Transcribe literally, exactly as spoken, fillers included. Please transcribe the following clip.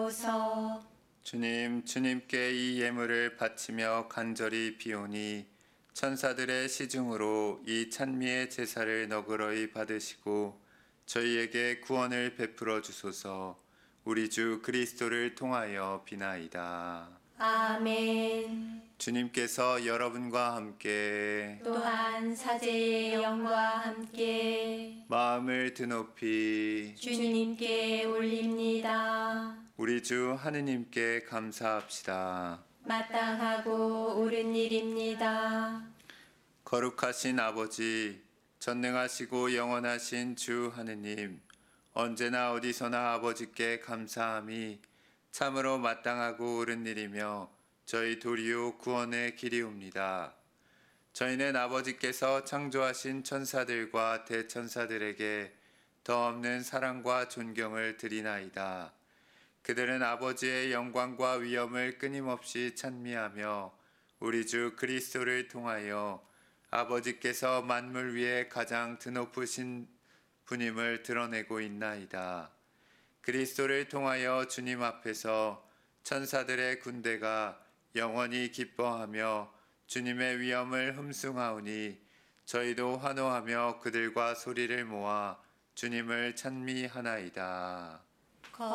주옵소서. 주님, 주님께 이 예물을 바치며 간절히 비오니 천사들의 시중으로 이 찬미의 제사를 너그러이 받으시고 저희에게 구원을 베풀어 주소서. 우리 주 그리스도를 통하여 비나이다. 아멘. 주님께서 여러분과 함께 또한 사제의 영과 함께 마음을 드높이 주님께 올립니다. 우리 주 하느님께 감사합시다. 마땅하고 옳은 일입니다. 거룩하신 아버지, 전능하시고 영원하신 주 하느님, 언제나 어디서나 아버지께 감사함이 참으로 마땅하고 옳은 일이며 저희 도리오 구원의 길이옵니다. 저희는 아버지께서 창조하신 천사들과 대천사들에게 더 없는 사랑과 존경을 드리나이다. 그들은 아버지의 영광과 위엄을 끊임없이 찬미하며 우리 주 그리스도를 통하여 아버지께서 만물 위에 가장 드높으신 분임을 드러내고 있나이다. 그리스도를 통하여 주님 앞에서 천사들의 군대가 영원히 기뻐하며 주님의 위엄을 흠숭하오니 저희도 환호하며 그들과 소리를 모아 주님을 찬미하나이다.